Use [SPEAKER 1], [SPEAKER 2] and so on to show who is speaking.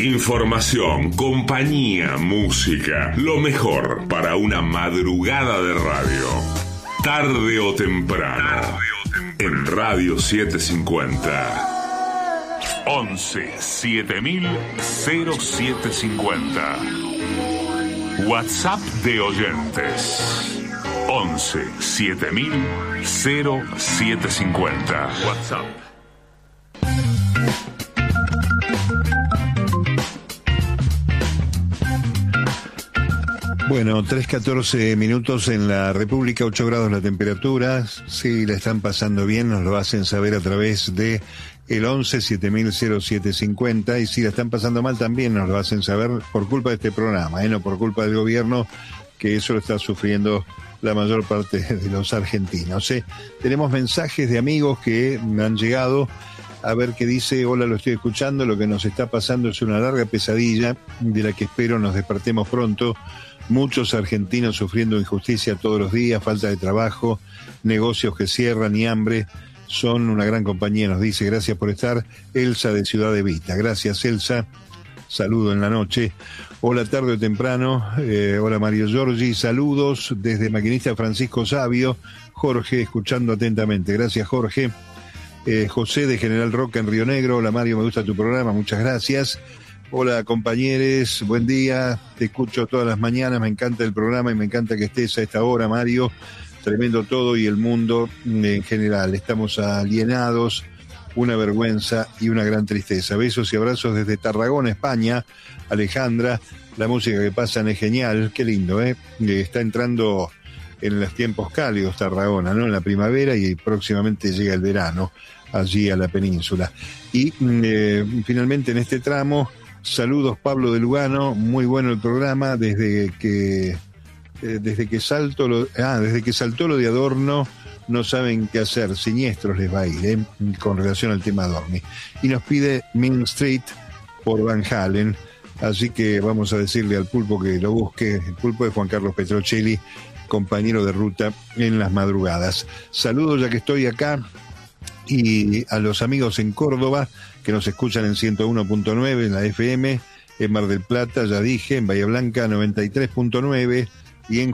[SPEAKER 1] Información, compañía, música, lo mejor para una madrugada de radio. Tarde o temprano, en Radio 750. 11 7000 0750. WhatsApp de oyentes. 11 7000 0750. WhatsApp.
[SPEAKER 2] Bueno, 3:14 minutos en la República, 8 grados la temperatura. Si la están pasando bien, nos lo hacen saber a través de el 11 7000 0750. Y si la están pasando mal, también nos lo hacen saber por culpa de este programa, no por culpa del gobierno, que eso lo está sufriendo la mayor parte de los argentinos. Tenemos mensajes de amigos que han llegado. A ver qué dice. Hola, lo estoy escuchando. Lo que nos está pasando es una larga pesadilla de la que espero nos despertemos pronto. Muchos argentinos sufriendo injusticia todos los días, falta de trabajo, negocios que cierran y hambre. Son una gran compañía, nos dice. Gracias por estar. Elsa de Ciudad Evita. Gracias, Elsa. Saludo en la noche. Hola, tarde o temprano. Hola, Mario Giorgi. Saludos desde Maquinista Francisco Sabio. Jorge, escuchando atentamente. Gracias, Jorge. José de General Roca en Río Negro. Hola, Mario, me gusta tu programa. Muchas gracias. Hola, compañeros, buen día, te escucho todas las mañanas, me encanta el programa y me encanta que estés a esta hora, Mario. Tremendo todo y el mundo en general, estamos alienados, una vergüenza y una gran tristeza. Besos y abrazos desde Tarragona, España. Alejandra, la música que pasan es genial, qué lindo, está entrando en los tiempos cálidos Tarragona, ¿no? En la primavera, y próximamente llega el verano allí a la península. Y finalmente en este tramo, saludos, Pablo de Lugano. Muy bueno el programa. Desde que saltó lo de Adorno, no saben qué hacer. Siniestros les va a ir, con relación al tema Adorni. Y nos pide Mean Street por Van Halen. Así que vamos a decirle al Pulpo que lo busque. El Pulpo de Juan Carlos Petrocelli, compañero de ruta en las madrugadas. Saludos ya que estoy acá. Y a los amigos en Córdoba que nos escuchan en 101.9 en la FM, en Mar del Plata, ya dije, en Bahía Blanca 93.9 y en